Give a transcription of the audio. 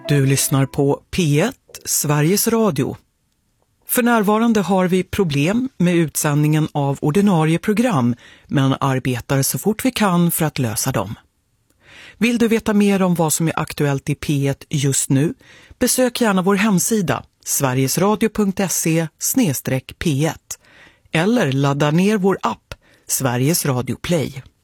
Du lyssnar på P1, Sveriges Radio. För närvarande har vi problem med utsändningen av ordinarie program, men arbetar så fort vi kan för att lösa dem. Vill du veta mer om vad som är aktuellt i P1 just nu? Besök gärna vår hemsida sverigesradio.se/p1 eller ladda ner vår app Sveriges Radio Play.